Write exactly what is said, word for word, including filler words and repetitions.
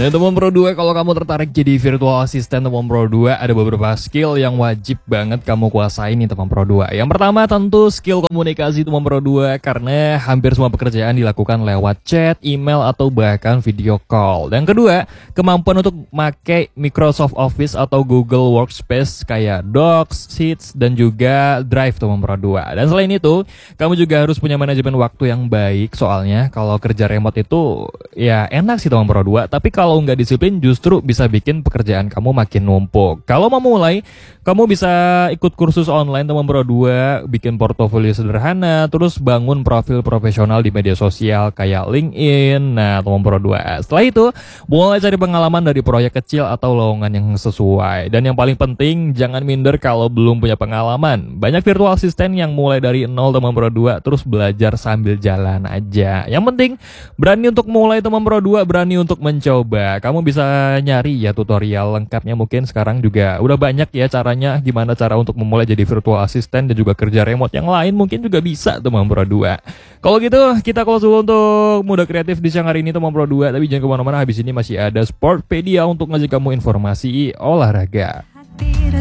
Nah teman Pro dua, kalau kamu tertarik jadi virtual assistant teman Pro dua, ada beberapa skill yang wajib banget kamu kuasain nih teman Pro dua. Yang pertama tentu skill komunikasi teman Pro dua, karena hampir semua pekerjaan dilakukan lewat chat, email, atau bahkan video call. Dan kedua, kemampuan untuk pakai Microsoft Office atau Google Workspace kayak Docs, Sheets, dan juga Drive teman Pro dua. Dan selain itu, kamu juga harus punya manajemen waktu yang baik, soalnya kalau kerja remote itu ya enak sih teman Pro dua, tapi kalau Kalau nggak disiplin justru bisa bikin pekerjaan kamu makin numpuk. Kalau mau mulai, kamu bisa ikut kursus online teman Pro dua, bikin portofolio sederhana, terus bangun profil profesional di media sosial kayak LinkedIn. Nah teman Pro dua, setelah itu mulai cari pengalaman dari proyek kecil atau lowongan yang sesuai. Dan yang paling penting, jangan minder kalau belum punya pengalaman. Banyak virtual assistant yang mulai dari nol teman Pro dua, terus belajar sambil jalan aja. Yang penting berani untuk mulai teman Pro dua, berani untuk mencoba. Kamu bisa nyari ya tutorial lengkapnya, mungkin sekarang juga udah banyak ya caranya gimana cara untuk memulai jadi virtual assistant dan juga kerja remote yang lain mungkin juga bisa teman Pro dua. Kalau gitu kita close dulu untuk Muda Kreatif di siang hari ini teman Pro dua, tapi jangan kemana-mana, habis ini masih ada Sportpedia untuk ngasih kamu informasi olahraga.